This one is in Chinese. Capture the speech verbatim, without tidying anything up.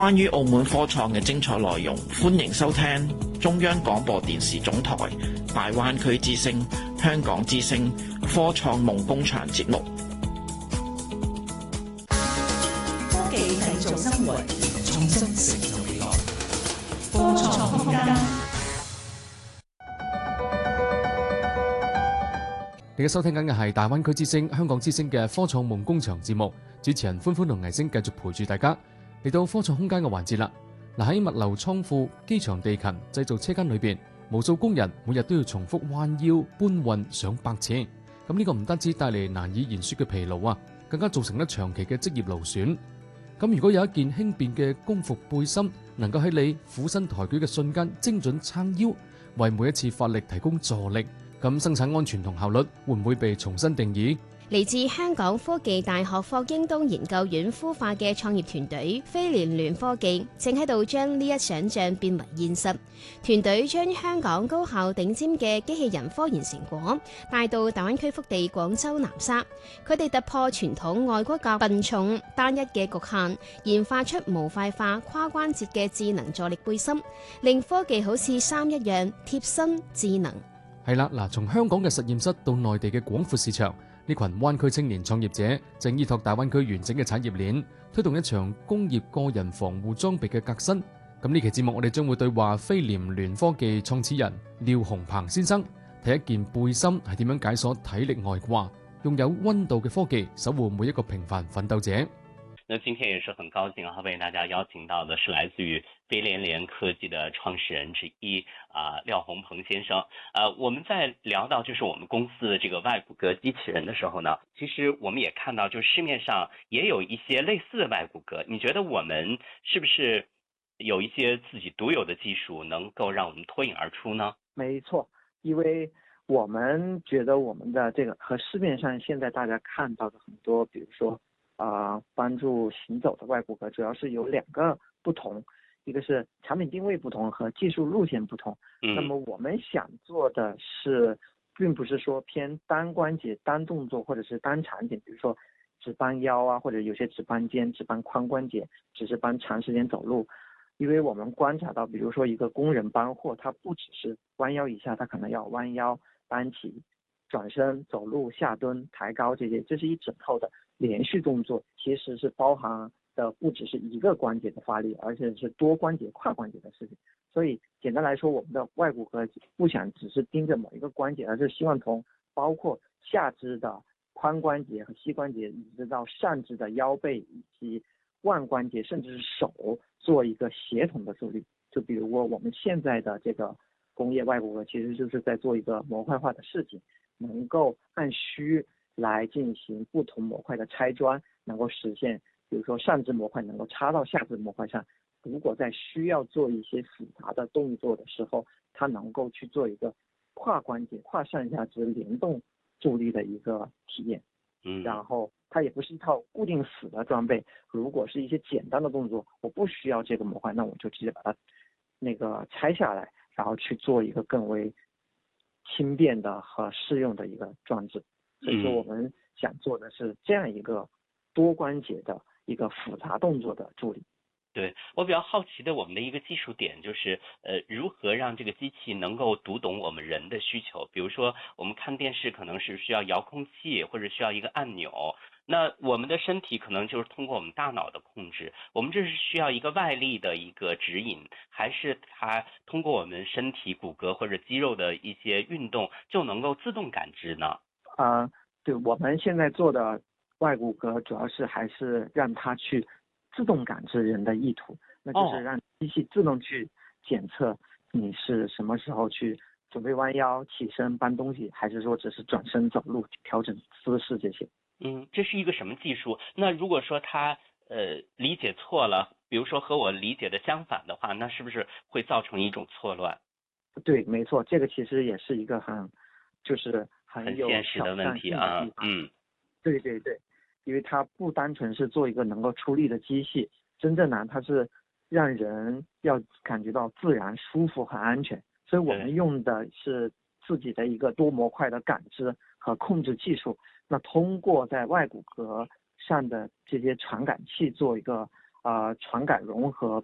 關於澳門科創嘅精彩內容，歡迎收聽中央廣播電視總台大灣區之聲、香港之聲科創夢工場節目。 科技製造生活，創新成就未來。科創空間。 你而家收聽緊嘅係大灣區之聲、香港之聲嘅科創夢工場節目，主持人歡歡同倪星繼續陪住大家。嚟到科創空間嘅環節啦。嗱，喺物流倉庫、機場地勤、製造車間裏邊，無數工人每日都要重複彎腰搬運上百次。咁呢個唔單止帶嚟難以言說嘅疲勞啊，更加造成咗長期嘅職業勞損。咁如果有一件輕便嘅工服背心，能夠喺你俯身抬舉嘅瞬間精準撐腰，為每一次發力提供助力，咁生產安全同效率會唔會被重新定義？ 嚟自香港科技大學霍英東研究院孵化嘅創業團隊飛聯聯科技，正喺度將呢一想像變為現實。團隊將香港高校頂尖嘅機器人科研成果帶到大灣區腹地廣州南沙，佢哋突破傳統外骨骼笨重單一嘅局限，研發出模塊化跨關節嘅智能助力背心，令科技好似衫一樣貼身智能。係啦，嗱，從香港嘅實驗室到內地嘅廣闊市場。呢群灣區青年創業者正依託大灣區完整嘅產業鏈，推動一場工業個人防護裝備嘅革新。咁呢期節目我哋將會對話飛聯聯科技創始人廖鴻鵬先生，睇一件背心係點樣解鎖體力外掛，用有溫度嘅科技守護每一個平凡奮鬥者。 那今天也是很高興啊，為大家邀請到的是來自於飛聯聯科技的創始人之一啊、呃、廖鴻鵬先生。呃，我們在聊到就是我們公司的這個外骨骼機器人的時候呢，其實我們也看到就市面上也有一些類似的外骨骼。你覺得我們是不是有一些自己獨有的技術能夠讓我們脫穎而出呢？ 沒錯，因為我們覺得我們的這個和市面上現在大家看到的很多，比如說啊、呃，幫助行走的外骨骼主要是有兩個不同，一個是產品定位不同和技術路線不同。嗯，那麼我們想做的是，並不是說偏單關節、單動作或者是單產品，比如說只幫腰啊，或者有些只幫肩、只幫髖關節，只是幫長時間走路。因為我們觀察到，比如說一個工人搬貨，他不只是彎腰一下，他可能要彎腰、搬起、轉身、走路、下蹲、抬高這些，這是一整套的連續動作，其實是包含的不只是一個關節的發力，而且是多關節、跨關節的事情。所以簡單來說，我們的外骨骼不想只是盯着某一個關節，而是希望從包括下肢的髖關節和膝關節，一直到上肢的腰背以及腕關節，甚至是手，做一個協同的助力。就比如說我們現在的這個工業外骨骼，其實就是在做一個模塊化的事情，能夠按需來進行不同模塊的拆裝，能夠實現，比如說上肢模塊能夠插到下肢模塊上。如果在需要做一些複雜的動作的時候，它能夠去做一個跨關節、跨上下肢聯動助力的一個體驗。嗯，然後它也不是一套固定死的裝備。如果是一些簡單的動作，我不需要這個模塊，那我就直接把它那個拆下來，然後去做一個更為輕便的和適用的一個裝置。所以說我們想做的是這樣一個多關節的一個複雜動作的助力。 對，我比較好奇的我們的一個技術點就是呃，如何讓這個機器能夠讀懂我們人的需求。比如說我們看電視可能是需要遙控器或者需要一個按鈕，那我們的身體可能就是通過我們大腦的控制，我們這是需要一個外力的一個指引，還是它通過我們身體骨骼或者肌肉的一些運動就能夠自動感知呢？ 啊、呃，對，我們現在做的外骨骼主要是還是讓它去自動感知人的意圖，那就是讓機器自動去檢測你是什麼時候去準備彎腰、起身搬東西，還是說只是轉身走路、調整姿勢這些。 嗯，這是一個什麼技術？那如果說他呃理解錯了，比如說和我理解的相反的話，那是不是會造成一種錯亂？ 對，沒錯，這個其實也是一個很就是很有很現實的問題啊。嗯， 對對對。因為它不單純是做一個能夠出力的機器，真正呢，它是讓人要感覺到自然、舒服和安全。所以我們用的是自己的一個多模塊的感知和控制技術。那通過在外骨骼上的這些傳感器做一個啊、传感融合